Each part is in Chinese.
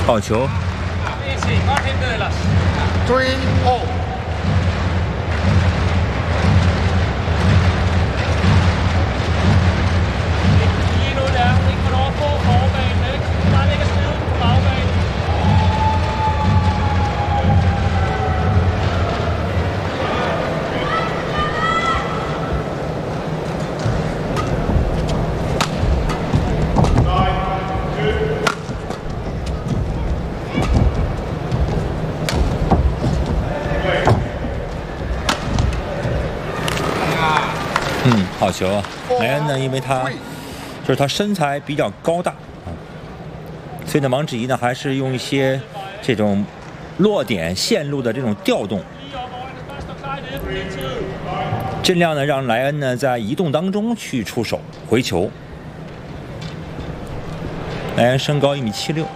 好球。 3-0。 好球啊！莱恩呢，因为他就是他身材比较高大啊，所以呢，王芷怡呢还是用一些这种落点线路的这种调动，尽量呢让莱恩呢在移动当中去出手回球。莱恩身高1.76米，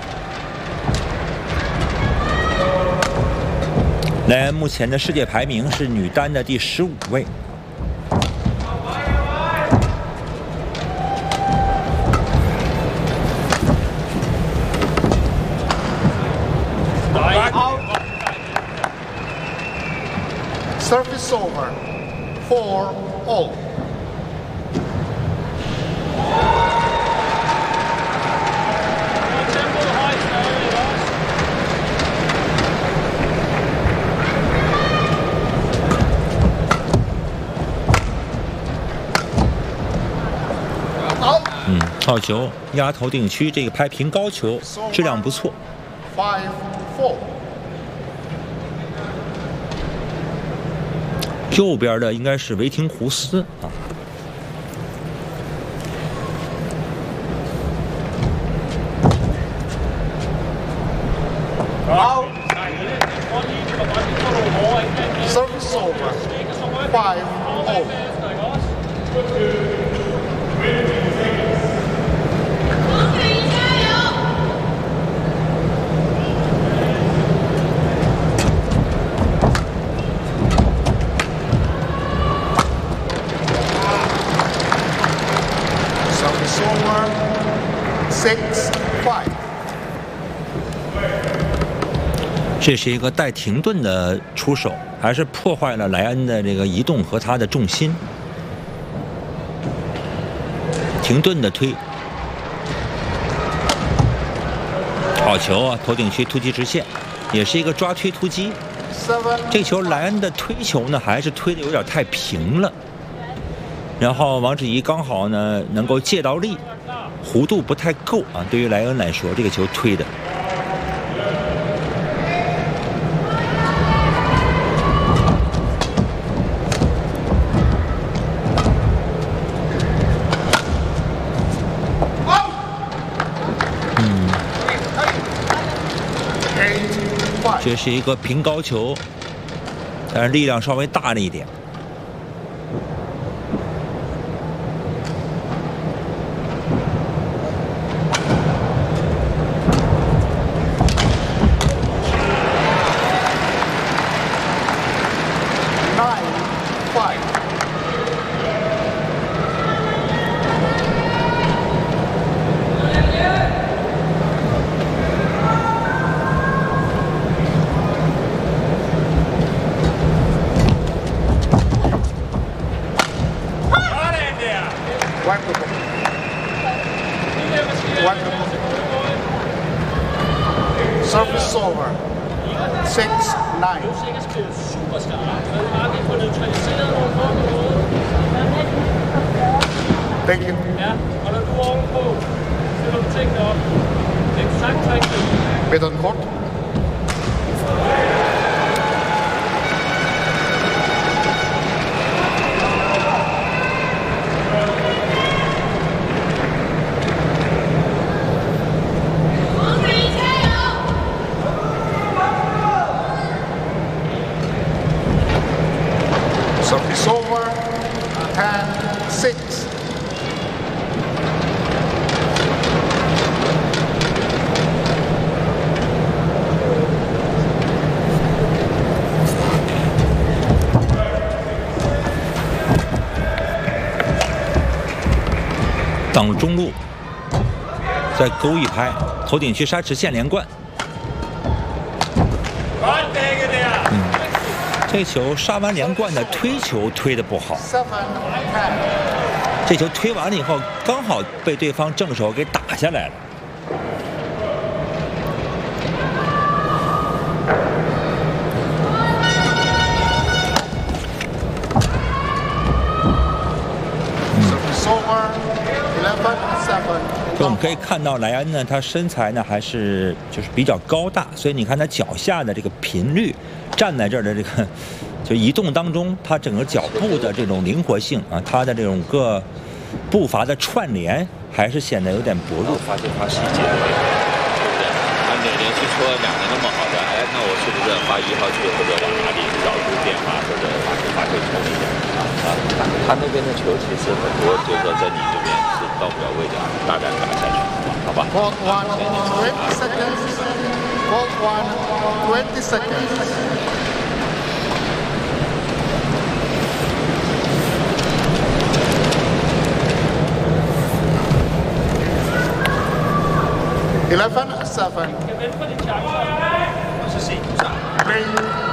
莱恩目前的世界排名是女单的第15位。 Service over, 4-all。 好球，压头顶区，这个拍平高球质量不错。 5-4。 右边的应该是维廷胡斯啊。 好 ，Service over, 5-all。6-5。 这是一个带停顿的出手，还是破坏了莱恩的这个移动和他的重心。停顿的推，好球啊！头顶区突击直线，也是一个抓推突击。这球莱恩的推球呢，还是推的有点太平了。然后王芷怡刚好呢能够借到力，弧度不太够啊。对于莱恩来说，这个球推的。这是一个平高球，但是力量稍微大了一点。 Service over, 6-9。Thank you. Ja, og når du er ovenpå, sætter du tingene op. Eksakt rigtigt. Better than hot. Service over, 10-6. 挡中路， 再勾一拍，头顶去杀直线连贯。这球杀完连贯的推球推得不好，这球推完了以后，刚好被对方正手给打下来了。就我们可以看到莱恩呢，他身材呢还是就是比较高大，所以你看他脚下的这个频率，站在这儿的这个就移动当中，他整个脚步的这种灵活性啊，他的这种个步伐的串联还是显得有点薄弱。 发现他细节，对不对？他连续出了2个那么好的，哎，那我是不是发1号去或者往哪里角度变化，或者把球冲一下啊？他那边的球其实很多，就是说在你这边是到不了位的，大胆打下去，好吧 ？Ball 1, 20 seconds. Ball 1, 20 seconds. Eleven, 7. 是谁不上？